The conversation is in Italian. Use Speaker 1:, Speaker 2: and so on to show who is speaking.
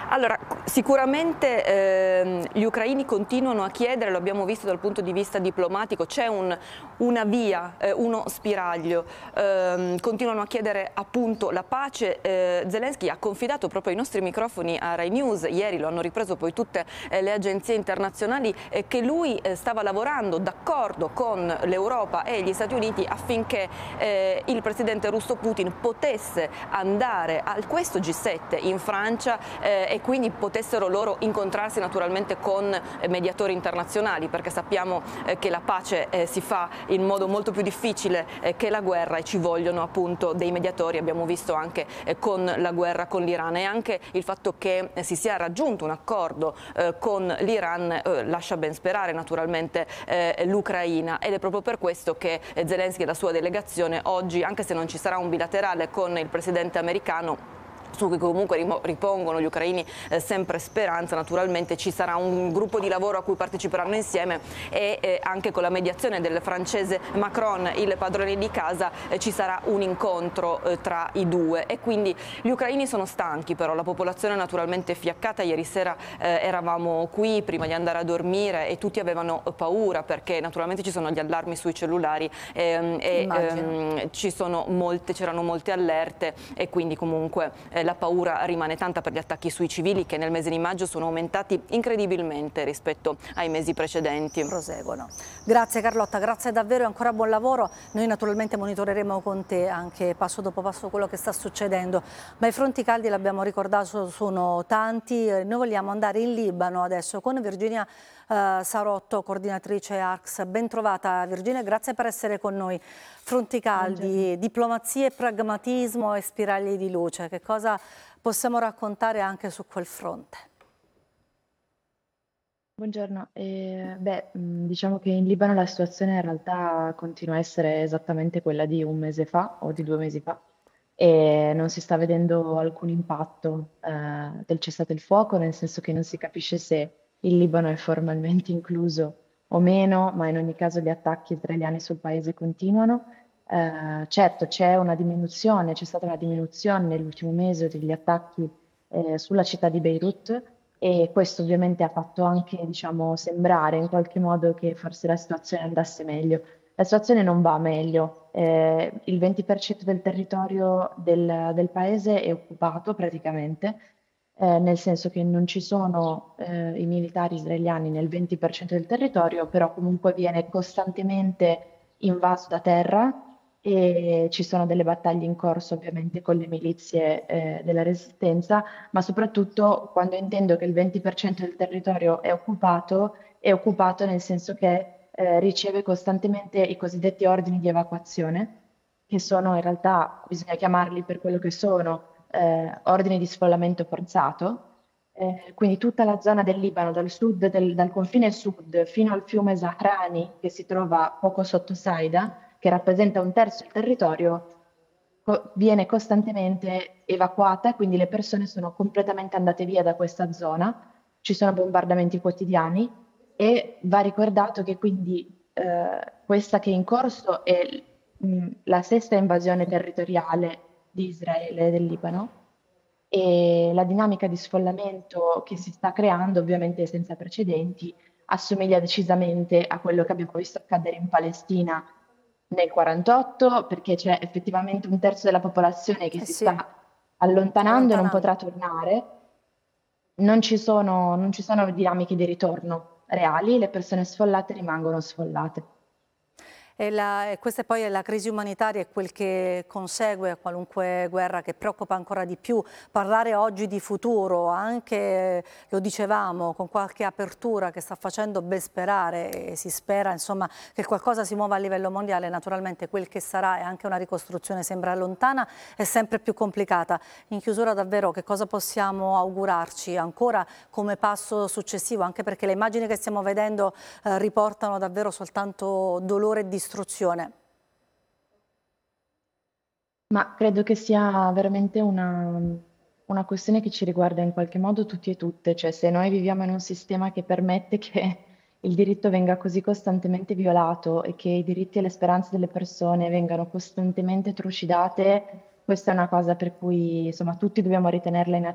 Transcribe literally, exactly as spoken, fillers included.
Speaker 1: Allora, sicuramente ehm, gli ucraini continuano a chiedere, lo abbiamo visto dal punto di vista diplomatico, c'è un, una via, eh, uno spiraglio, ehm, continuano a chiedere appunto la pace. Eh, Zelensky ha confidato proprio ai nostri microfoni a Rai News, ieri lo hanno ripreso poi tutte eh, le agenzie internazionali, eh, che lui eh, stava lavorando d'accordo con l'Europa e gli Stati Uniti affinché eh, il presidente russo Putin potesse andare a questo G sette in Francia eh, e quindi potessero loro incontrarsi naturalmente con eh, mediatori internazionali, perché sappiamo eh, che la pace eh, si fa in modo molto più difficile eh, che la guerra e ci vogliono appunto dei mediatori. Abbiamo visto anche eh, con la guerra con l'Iran, e anche il fatto che eh, si sia raggiunto un accordo eh, con l'Iran eh, lascia ben sperare naturalmente eh, l'Ucraina, ed è proprio per questo che eh, Zelensky e la sua delegazione oggi, anche se non ci sarà un bilaterale con il presidente americano, su cui comunque ripongono gli ucraini eh, sempre speranza, naturalmente ci sarà un gruppo di lavoro a cui parteciperanno insieme, e eh, anche con la mediazione del francese Macron, il padrone di casa, eh, ci sarà un incontro eh, tra i due, e quindi gli ucraini sono stanchi, però la popolazione naturalmente è fiaccata. Ieri sera eh, eravamo qui prima di andare a dormire e tutti avevano paura, perché naturalmente ci sono gli allarmi sui cellulari ehm, e ehm, ci sono molte, c'erano molte allerte, e quindi comunque eh, la paura rimane tanta per gli attacchi sui civili, che nel mese di maggio sono aumentati incredibilmente rispetto ai mesi precedenti.
Speaker 2: Proseguono. Grazie Carlotta, grazie davvero e ancora buon lavoro. Noi naturalmente monitoreremo con te anche passo dopo passo quello che sta succedendo, ma i fronti caldi, l'abbiamo ricordato, sono tanti. Noi vogliamo andare in Libano adesso con Virginia eh, Sarotto, coordinatrice A R C S. Ben trovata Virginia, grazie per essere con noi. Fronti caldi, Buongiorno. Diplomazia, pragmatismo e spiragli di luce, che cosa possiamo raccontare anche su quel fronte?
Speaker 3: Buongiorno, eh, beh, mh, diciamo che in Libano la situazione in realtà continua a essere esattamente quella di un mese fa o di due mesi fa, e non si sta vedendo alcun impatto eh, del cessate il fuoco, nel senso che non si capisce se il Libano è formalmente incluso o meno, ma in ogni caso gli attacchi israeliani sul paese continuano. Eh, certo, c'è una diminuzione, c'è stata una diminuzione nell'ultimo mese degli attacchi eh, sulla città di Beirut, e questo ovviamente ha fatto anche, diciamo, sembrare in qualche modo che forse la situazione andasse meglio. La situazione non va meglio. Eh, il venti per cento del territorio del, del paese è occupato praticamente, eh, nel senso che non ci sono eh, i militari israeliani nel venti per cento del territorio, però comunque viene costantemente invaso da terra, e ci sono delle battaglie in corso ovviamente con le milizie eh, della resistenza, ma soprattutto quando intendo che il venti per cento del territorio è occupato, è occupato nel senso che eh, riceve costantemente i cosiddetti ordini di evacuazione, che sono in realtà, bisogna chiamarli per quello che sono, eh, ordini di sfollamento forzato. Eh, quindi tutta la zona del Libano, dal sud, del- dal confine sud fino al fiume Zahrani, che si trova poco sotto Saida, che rappresenta un terzo del territorio, co- viene costantemente evacuata, quindi le persone sono completamente andate via da questa zona, ci sono bombardamenti quotidiani, e va ricordato che quindi eh, questa che è in corso è mh, la sesta invasione territoriale di Israele del Libano, e la dinamica di sfollamento che si sta creando, ovviamente senza precedenti, assomiglia decisamente a quello che abbiamo visto accadere in Palestina nel quarantotto, perché c'è effettivamente un terzo della popolazione che
Speaker 2: Eh
Speaker 3: si
Speaker 2: sì,
Speaker 3: sta allontanando e non
Speaker 2: allontanando.
Speaker 3: potrà tornare. Non ci sono, non ci sono dinamiche di ritorno reali, le persone sfollate rimangono sfollate.
Speaker 2: E, la, e questa poi è la crisi umanitaria, è quel che consegue a qualunque guerra, che preoccupa ancora di più. Parlare oggi di futuro, anche lo dicevamo, con qualche apertura che sta facendo ben sperare, e si spera insomma che qualcosa si muova a livello mondiale. Naturalmente quel che sarà, e anche una ricostruzione sembra lontana, è sempre più complicata. In chiusura davvero che cosa possiamo augurarci ancora come passo successivo, anche perché le immagini che stiamo vedendo eh, riportano davvero soltanto dolore e distruzione.
Speaker 3: Ma credo che sia veramente una, una questione che ci riguarda in qualche modo tutti e tutte, cioè se noi viviamo in un sistema che permette che il diritto venga così costantemente violato e che i diritti e le speranze delle persone vengano costantemente trucidate, questa è una cosa per cui insomma tutti dobbiamo ritenerla inaccettabile.